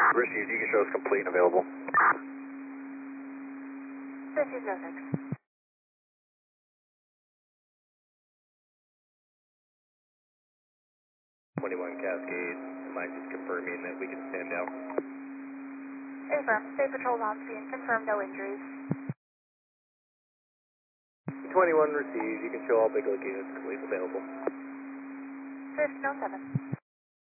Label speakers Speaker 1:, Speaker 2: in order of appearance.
Speaker 1: Received, you can show us complete and available.
Speaker 2: Received, no thanks.
Speaker 1: 21 Cascade, am I just confirming that we can stand down?
Speaker 2: Affirm. State patrol on scene. Confirm no injuries.
Speaker 1: 21 received, you can show all big look units complete and available.
Speaker 2: Swift, no 7.